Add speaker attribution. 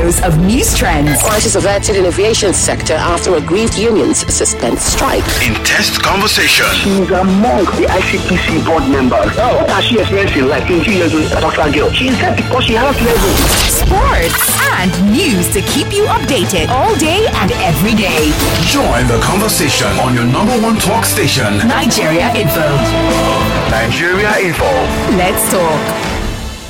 Speaker 1: dose of news trends.
Speaker 2: Crisis averted in aviation sector after aggrieved unions suspend strike.
Speaker 3: Intense conversation.
Speaker 4: She's among the ICPC board members. What has she experienced in life in 2 years with a doctor girl? She is there because she has level.
Speaker 1: Sports and news to keep you updated all day and every day.
Speaker 3: Join the conversation on your number one talk station,
Speaker 1: Nigeria Info.
Speaker 3: Nigeria Info.
Speaker 1: Let's talk.